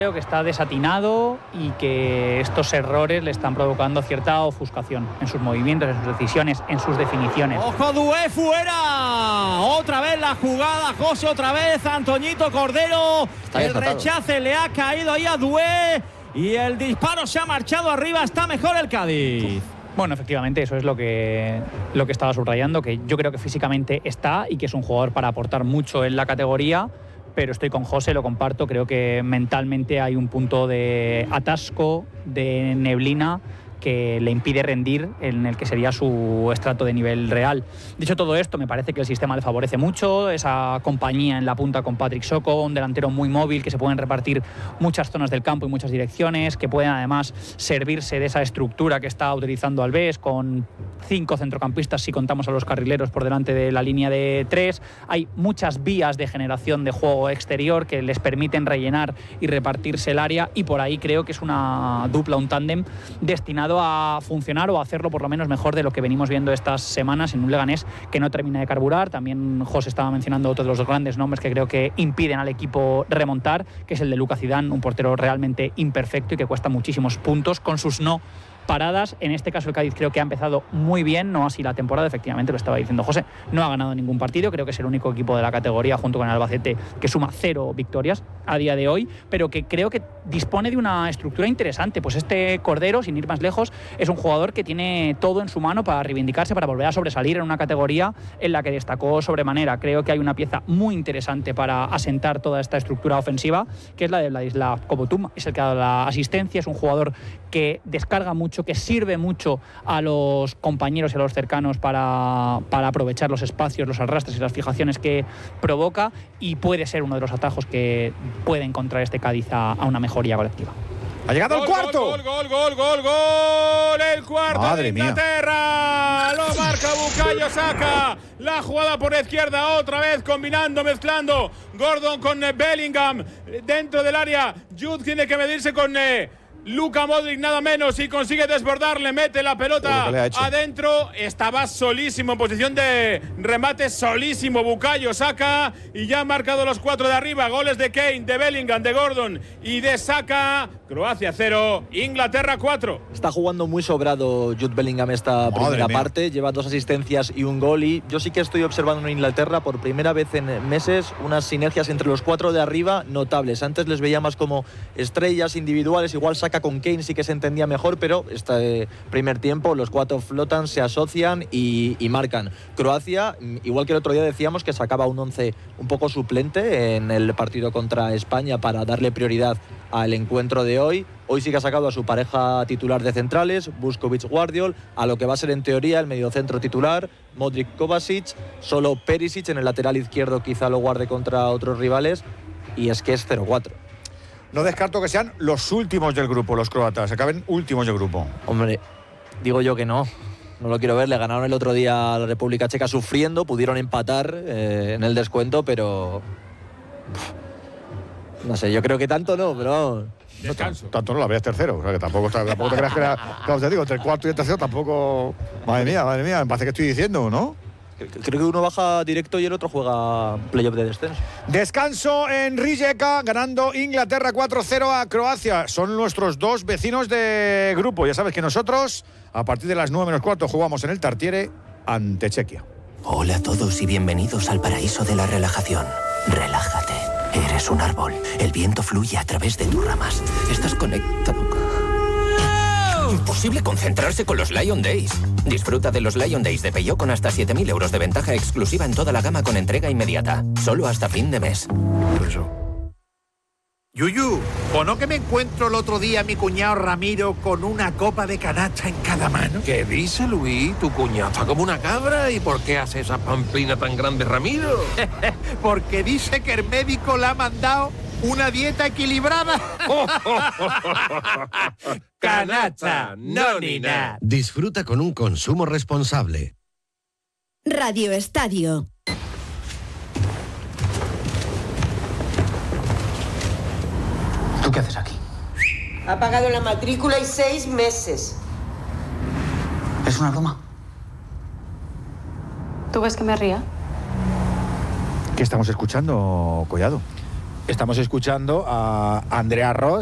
Creo que está desatinado y que estos errores le están provocando cierta ofuscación en sus movimientos, en sus decisiones, en sus definiciones. ¡Ojo, Doué fuera! Otra vez la jugada, José, otra vez Antoñito Cordero. El rechace le ha caído ahí a Doué y el disparo se ha marchado arriba. Está mejor el Cádiz. Bueno, efectivamente, eso es lo que estaba subrayando, que yo creo que físicamente está y que es un jugador para aportar mucho en la categoría. Pero estoy con José, lo comparto, creo que mentalmente hay un punto de atasco, de neblina, que le impide rendir en el que sería su estrato de nivel real. Dicho todo esto, me parece que el sistema le favorece mucho, esa compañía en la punta con Patrick Soko, un delantero muy móvil, que se pueden repartir muchas zonas del campo y muchas direcciones, que pueden además servirse de esa estructura que está utilizando Alves, con 5 centrocampistas si contamos a los carrileros por delante de la línea de 3. Hay muchas vías de generación de juego exterior que les permiten rellenar y repartirse el área, y por ahí creo que es una dupla, un tándem destinado a funcionar o a hacerlo por lo menos mejor de lo que venimos viendo estas semanas en un Leganés que no termina de carburar. También José estaba mencionando otro de los grandes nombres que creo que impiden al equipo remontar, que es el de Lucas Zidane, un portero realmente imperfecto y que cuesta muchísimos puntos con sus no paradas. En este caso el Cádiz creo que ha empezado muy bien, no así la temporada, efectivamente lo estaba diciendo José, no ha ganado ningún partido, creo que es el único equipo de la categoría junto con el Albacete que suma 0 victorias a día de hoy, pero que creo que dispone de una estructura interesante. Pues este Cordero, sin ir más lejos, es un jugador que tiene todo en su mano para reivindicarse, para volver a sobresalir en una categoría en la que destacó sobremanera. Creo que hay una pieza muy interesante para asentar toda esta estructura ofensiva, que es la de Vladislav Kobotum, es el que ha dado la asistencia, es un jugador que descarga mucho, que sirve mucho a los compañeros y a los cercanos para aprovechar los espacios, los arrastres y las fijaciones que provoca, y puede ser uno de los atajos que puede encontrar este Cádiz a una mejoría colectiva. Ha llegado el cuarto. Gol. El cuarto. Madre de Inglaterra. Lo marca Bukayo Saka. La jugada por la izquierda, otra vez combinando, mezclando. Gordon con Bellingham dentro del área. Jude tiene que medirse con Luka Modric nada menos, y consigue desbordar, le mete la pelota adentro. Estaba solísimo en posición de remate, solísimo Bukayo Saka, y ya han marcado los 4 de arriba. Goles de Kane, de Bellingham, de Gordon y de Saka. Croacia 0, Inglaterra 4. Está jugando muy sobrado Jude Bellingham esta primera parte, lleva 2 asistencias y un gol, y yo sí que estoy observando en Inglaterra por primera vez en meses unas sinergias entre los 4 de arriba notables. Antes les veía más como estrellas individuales, igual Saka con Kane sí que se entendía mejor, pero este primer tiempo los 4 flotan, se asocian y marcan. Croacia, igual que el otro día decíamos que sacaba un 11 un poco suplente en el partido contra España para darle prioridad al encuentro de hoy. Hoy sí que ha sacado a su pareja titular de centrales, Busquets-Guardiol, a lo que va a ser en teoría el mediocentro titular, Modric-Kovacic, solo Perisic en el lateral izquierdo quizá lo guarde contra otros rivales, y es que es 0-4. No descarto que sean los últimos del grupo, los croatas, acaben últimos del grupo. Hombre, digo yo que no lo quiero ver. Le ganaron el otro día a la República Checa sufriendo, pudieron empatar en el descuento, pero no sé, yo creo que tanto no, pero descanso. Tanto no, la veas tercero, o sea que tampoco te creas que era, claro, te digo, entre el cuarto y el tercero tampoco. Madre mía, me parece que estoy diciendo, ¿no? Creo que uno baja directo y el otro juega playoff de descenso. Descanso en Rijeka, ganando Inglaterra 4-0 a Croacia. Son nuestros 2 vecinos de grupo. Ya sabes que nosotros, a partir de las 9:15, jugamos en el Tartiere ante Chequia. Hola a todos y bienvenidos al paraíso de la relajación. Relájate. Eres un árbol. El viento fluye a través de tus ramas. Estás conectado. Imposible concentrarse con los Lion Days. Disfruta de los Lion Days de Peugeot con hasta 7.000 euros de ventaja exclusiva en toda la gama con entrega inmediata. Solo hasta fin de mes. Yuyu, ¿o no que me encuentro el otro día a mi cuñado Ramiro con una copa de canacha en cada mano? ¿Qué dice, Luis? Tu cuñado está como una cabra. ¿Y por qué hace esa pamplina tan grande, Ramiro? Porque dice que el médico le ha mandado una dieta equilibrada. Canacha, no ni nada. Disfruta con un consumo responsable. Radio Estadio. ¿Tú qué haces aquí? Ha pagado la matrícula y 6 meses. ¿Es una broma? ¿Tú ves que me ría? ¿Qué estamos escuchando, Collado? estamos escuchando a Andrea Ross.